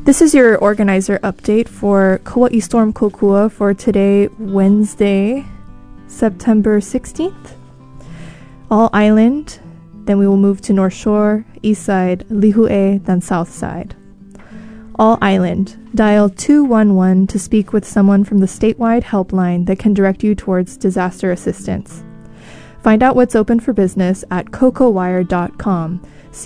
This is your organizer update for Kauai Storm Kokua for today, Wednesday, September 16th. All island, then we will move to North Shore, East Side, Lihue, then South Side. All island, dial 211 to speak with someone from the statewide helpline that can direct you towards disaster assistance. Find out what's open for business at cocowire.com,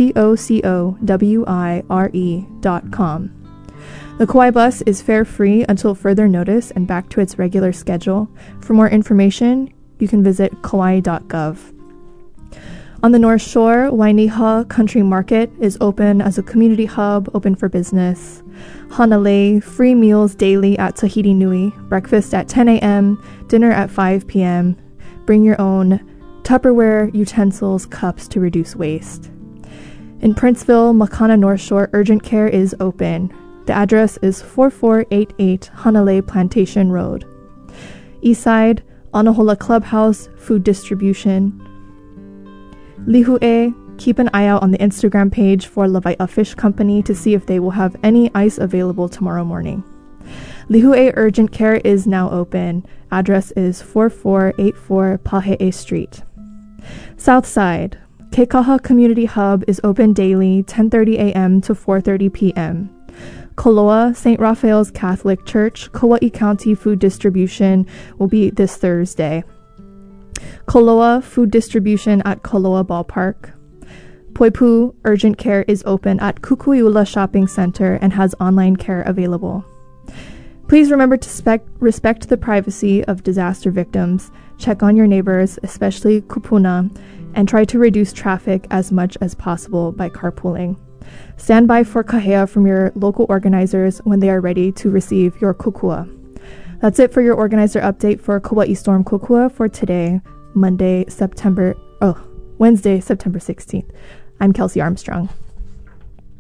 COCOWIRE.com. The Kauai bus is fare-free until further notice and back to its regular schedule. For more information, you can visit kauai.gov. On the North Shore, Wainiha Country Market is open as a community hub, open for business. Hanalei, free meals daily at Tahiti Nui, breakfast at 10 a.m., dinner at 5 p.m. Bring your own Tupperware, utensils, cups to reduce waste. In Princeville, Makana North Shore Urgent Care is open. The address is 4488 Hanalei Plantation Road. Eastside, Anahola Clubhouse, food distribution. Lihue, keep an eye out on the Instagram page for Lawai'a Fish Company to see if they will have any ice available tomorrow morning. Lihue Urgent Care is now open. Address is 4484 Pahe'e Street. Southside, Kekaha Community Hub is open daily 10:30 a.m. to 4:30 p.m. Koloa, St. Raphael's Catholic Church, Kauai County Food Distribution will be this Thursday. Koloa Food Distribution at Koloa Ballpark. Poipu Urgent Care is open at Kukui'ula Shopping Center and has online care available. Please remember to respect the privacy of disaster victims, check on your neighbors, especially kupuna, and try to reduce traffic as much as possible by carpooling. Stand by for kahea from your local organizers when they are ready to receive your kokua. That's it for your organizer update for Kauai Storm Kokua for today, Wednesday, September 16th. I'm Kelsey Armstrong.